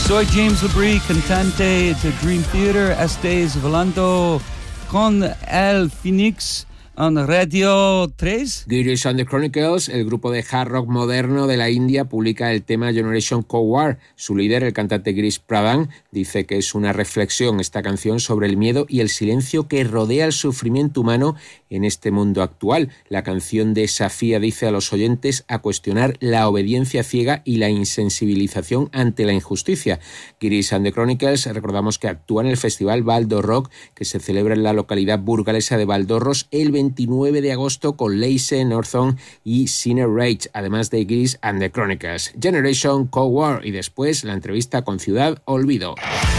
Soy James Labrie, cantante de Dream Theater. Estáis hablando con el Phoenix en Radio 3. Girish and the Chronicles, el grupo de hard rock moderno de la India, publica el tema Generation Cold War. Su líder, el cantante Girish Pradhan, dice que es una reflexión esta canción sobre el miedo y el silencio que rodea el sufrimiento humano en este mundo actual. La canción desafía, dice, a los oyentes a cuestionar la obediencia ciega y la insensibilización ante la injusticia. Girish and the Chronicles, recordamos que actúa en el festival Baldo Rock, que se celebra en la localidad burgalesa de Valdorros el 29 de agosto con Leise, Northon y Sinner Rage, además de Girish and the Chronicles. Generation Cold War y después la entrevista con Ciudad Olvido.